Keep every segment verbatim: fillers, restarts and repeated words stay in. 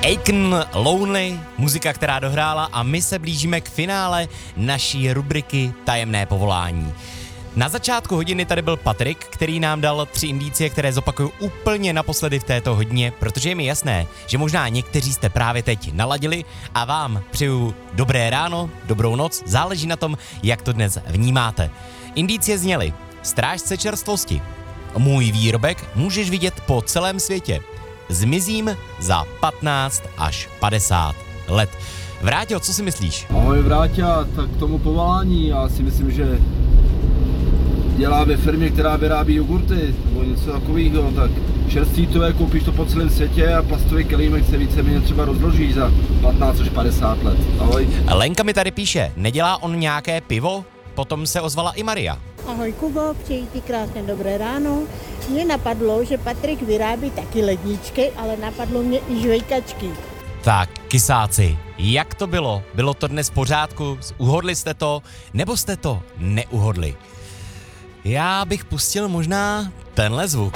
Aiken Lonely, muzika, která dohrála a my se blížíme k finále naší rubriky Tajemné povolání. Na začátku hodiny tady byl Patrik, který nám dal tři indicie, které zopakuju úplně naposledy v této hodině, protože je mi jasné, že možná někteří jste právě teď naladili a vám přeju dobré ráno, dobrou noc, záleží na tom, jak to dnes vnímáte. Indicie zněly: strážce čerstvosti, můj výrobek můžeš vidět po celém světě, zmizím za patnáct až padesát let. Vráťo, co si myslíš? Ahoj Vráťa, tak k tomu povolání, já si myslím, že dělá ve firmě, která vyrábí jogurty nebo něco takového, tak čerstvý to je, koupíš to po celém světě a plastový kelímek se víceméně třeba rozloží za patnáct až padesát let. Ahoj. Lenka mi tady píše, nedělá on nějaké pivo? Potom se ozvala i Maria. Ahoj Kubo, přeji ti krásné dobré ráno. Mě napadlo, že Patrik vyrábí taky ledničky, ale napadlo mě i žvejkačky. Tak, kysáci, jak to bylo? Bylo to dnes v pořádku? Uhodli jste to? Nebo jste to neuhodli? Já bych pustil možná tenhle zvuk.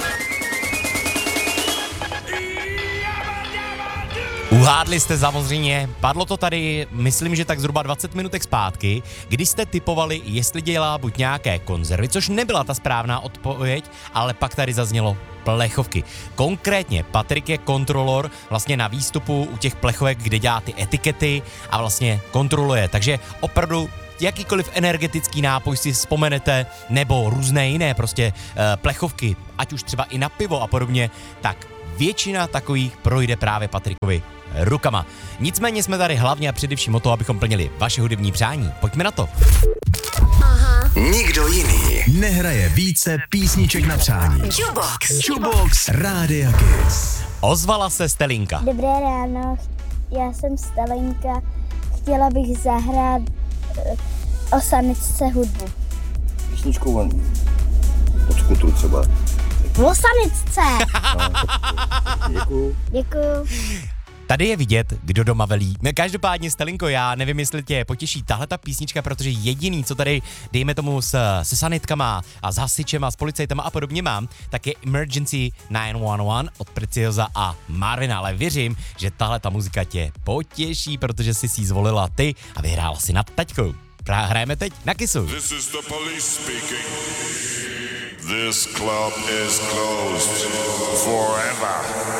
Uhádli jste samozřejmě, padlo to tady, myslím, že tak zhruba dvacet minutek zpátky, kdy jste typovali, jestli dělá buď nějaké konzervy, což nebyla ta správná odpověď, ale pak tady zaznělo plechovky. Konkrétně Patrik je kontrolor vlastně na výstupu u těch plechovek, kde dělá ty etikety a vlastně kontroluje, takže opravdu jakýkoliv energetický nápoj si vzpomenete, nebo různé jiné prostě uh, plechovky, ať už třeba i na pivo a podobně, tak většina takových projde právě Patrikovi rukama. Nicméně jsme tady hlavně a především o to, abychom plnili vaše hudební přání. Pojďme na to. Aha. Nikdo jiný nehraje více písniček na přání. Jukebox. Jukebox Rádia Kiss. Ozvala se Stelinka. Dobré ráno, já jsem Stelinka. Chtěla bych zahrát o sanitce hudbu. Písničku od skutru třeba. O sanitce! No, děkuju. Děkuju. Tady je vidět, kdo doma velí. Každopádně, Stelinko, já nevím, jestli tě potěší tahle ta písnička, protože jediný, co tady, dejme tomu, s, se sanitkama a s hasičema, s policajtama a podobně mám, tak je Emergency devět jedna jedna od Preciosa a Marvina, ale věřím, že tahle ta muzika tě potěší, protože jsi si ji zvolila ty a vyhrála si nad taťkou. Hrajeme teď na Kissu. This is the police speaking. This club is closed forever.